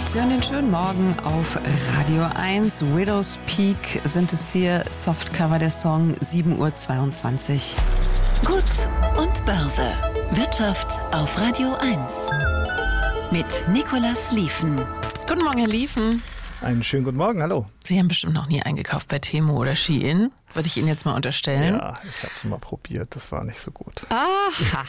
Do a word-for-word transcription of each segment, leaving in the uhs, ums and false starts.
Sie hören den schönen Morgen auf Radio eins. Widow's Peak sind es hier. Softcover der Song, sieben Uhr zweiundzwanzig. Gut und Börse. Wirtschaft auf Radio eins. Mit Nicolas Lieven. Guten Morgen, Herr Lieven. Einen schönen guten Morgen, hallo. Sie haben bestimmt noch nie eingekauft bei Temu oder Shein. Würde ich Ihnen jetzt mal unterstellen. Ja, ich habe es mal probiert, das war nicht so gut. Aha.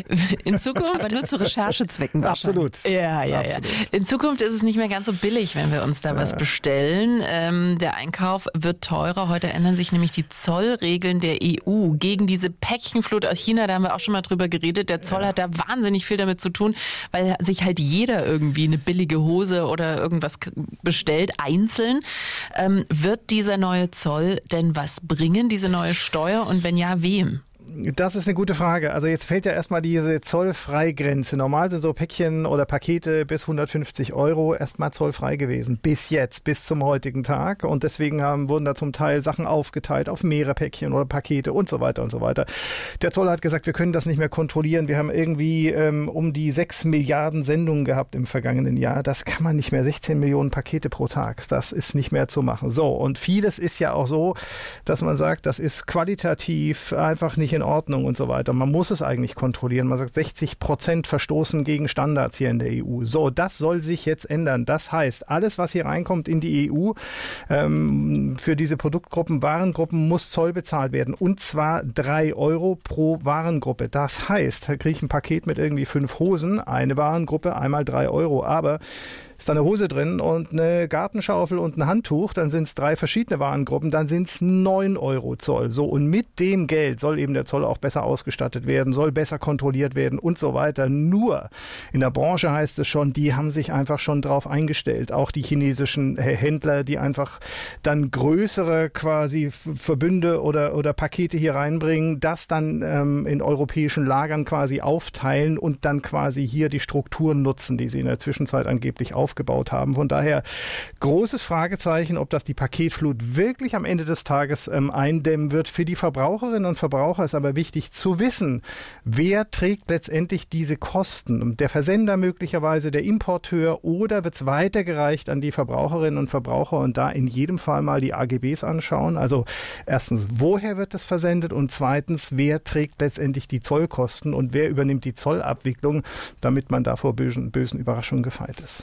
In Zukunft, aber nur zu Recherchezwecken wahrscheinlich. Absolut. Ja, ja, Absolut. ja. In Zukunft ist es nicht mehr ganz so billig, wenn wir uns da was Ja. bestellen. Ähm, der Einkauf wird teurer. Heute ändern sich nämlich die Zollregeln der E U gegen diese Päckchenflut aus China. Da haben wir auch schon mal drüber geredet. Der Zoll Ja. hat da wahnsinnig viel damit zu tun, weil sich halt jeder irgendwie eine billige Hose oder irgendwas k- bestellt, einzeln. Ähm, wird dieser neue Zoll denn was bringen, diese neue Steuer, und wenn ja, wem? Das ist eine gute Frage. Also jetzt fällt ja erstmal diese Zollfreigrenze. Normal sind so Päckchen oder Pakete bis hundertfünfzig Euro erstmal zollfrei gewesen. Bis jetzt, bis zum heutigen Tag. Und deswegen haben, wurden da zum Teil Sachen aufgeteilt auf mehrere Päckchen oder Pakete und so weiter und so weiter. Der Zoll hat gesagt, wir können das nicht mehr kontrollieren. Wir haben irgendwie ähm, um die sechs Milliarden Sendungen gehabt im vergangenen Jahr. Das kann man nicht mehr. sechzehn Millionen Pakete pro Tag. Das ist nicht mehr zu machen. So, und vieles ist ja auch so, dass man sagt, das ist qualitativ einfach nicht in Ordnung und so weiter. Man muss es eigentlich kontrollieren. Man sagt, sechzig Prozent verstoßen gegen Standards hier in der E U. So, das soll sich jetzt ändern. Das heißt, alles, was hier reinkommt in die E U, ähm, für diese Produktgruppen, Warengruppen, muss Zoll bezahlt werden. Und zwar drei Euro pro Warengruppe. Das heißt, da kriege ich ein Paket mit irgendwie fünf Hosen, eine Warengruppe, einmal drei Euro. Aber ist da eine Hose drin und eine Gartenschaufel und ein Handtuch, dann sind es drei verschiedene Warengruppen, dann sind es neun Euro Zoll. So, und mit dem Geld soll eben der Zoll auch besser ausgestattet werden, soll besser kontrolliert werden und so weiter. Nur in der Branche heißt es schon, die haben sich einfach schon drauf eingestellt. Auch die chinesischen Händler, die einfach dann größere quasi Verbünde oder, oder Pakete hier reinbringen, das dann ähm, in europäischen Lagern quasi aufteilen und dann quasi hier die Strukturen nutzen, die sie in der Zwischenzeit angeblich aufbauen. aufgebaut haben. Von daher großes Fragezeichen, ob das die Paketflut wirklich am Ende des Tages ähm, eindämmen wird. Für die Verbraucherinnen und Verbraucher ist aber wichtig zu wissen, wer trägt letztendlich diese Kosten. Der Versender möglicherweise, der Importeur, oder wird es weitergereicht an die Verbraucherinnen und Verbraucher, und da in jedem Fall mal die A G Bs anschauen. Also erstens, woher wird es versendet, und zweitens, wer trägt letztendlich die Zollkosten und wer übernimmt die Zollabwicklung, damit man da vor bösen, bösen Überraschungen gefeit ist.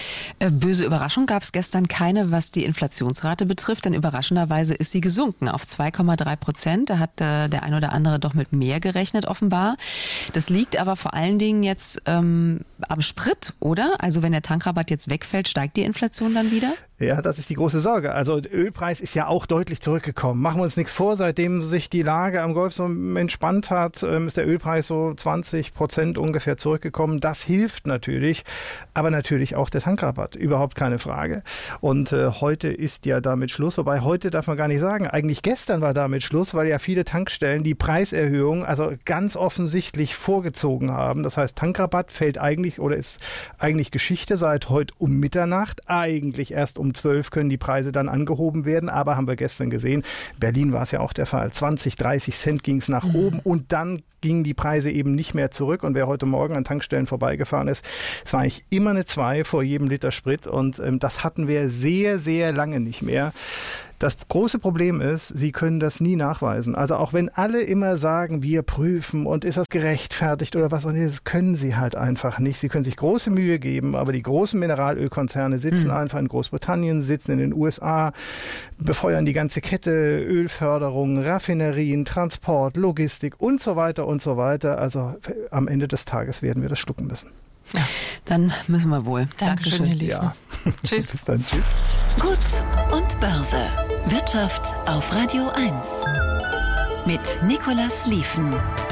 Böse Überraschung gab es gestern keine, was die Inflationsrate betrifft, denn überraschenderweise ist sie gesunken auf zwei Komma drei Prozent. Da hat äh, der ein oder andere doch mit mehr gerechnet offenbar. Das liegt aber vor allen Dingen jetzt ähm, am Sprit, oder? Also wenn der Tankrabatt jetzt wegfällt, steigt die Inflation dann wieder? Ja, das ist die große Sorge. Also der Ölpreis ist ja auch deutlich zurückgekommen. Machen wir uns nichts vor, seitdem sich die Lage am Golf so entspannt hat, ist der Ölpreis so zwanzig Prozent ungefähr zurückgekommen. Das hilft natürlich, aber natürlich auch der Tankrabatt, überhaupt keine Frage. Und äh, heute ist ja damit Schluss, wobei heute darf man gar nicht sagen, eigentlich gestern war damit Schluss, weil ja viele Tankstellen die Preiserhöhung also ganz offensichtlich vorgezogen haben. Das heißt, Tankrabatt fällt eigentlich oder ist eigentlich Geschichte seit heute um Mitternacht, eigentlich erst um Um zwölf können die Preise dann angehoben werden, aber haben wir gestern gesehen, in Berlin war es ja auch der Fall, zwanzig, dreißig Cent ging es nach mhm. oben, und dann gingen die Preise eben nicht mehr zurück. Und wer heute Morgen an Tankstellen vorbeigefahren ist, es war eigentlich immer eine zwei vor jedem Liter Sprit, und ähm, das hatten wir sehr, sehr lange nicht mehr. Das große Problem ist, sie können das nie nachweisen. Also auch wenn alle immer sagen, wir prüfen und ist das gerechtfertigt oder was auch immer, das können sie halt einfach nicht. Sie können sich große Mühe geben, aber die großen Mineralölkonzerne sitzen mhm. einfach in Großbritannien, sitzen in den U S A, befeuern die ganze Kette, Ölförderung, Raffinerien, Transport, Logistik und so weiter und so weiter. Also am Ende des Tages werden wir das schlucken müssen. Ja, dann müssen wir wohl. Dankeschön, Herr Lieven. Ja. Tschüss. Bis dann, tschüss. Gut und Börse. Wirtschaft auf Radio eins. Mit Nicolas Lieven.